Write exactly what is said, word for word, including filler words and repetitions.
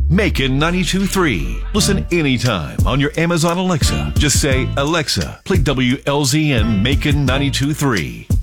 Macon ninety-two point three. Listen anytime on your Amazon Alexa. Just say, Alexa, play W L Z N Macon ninety-two point three.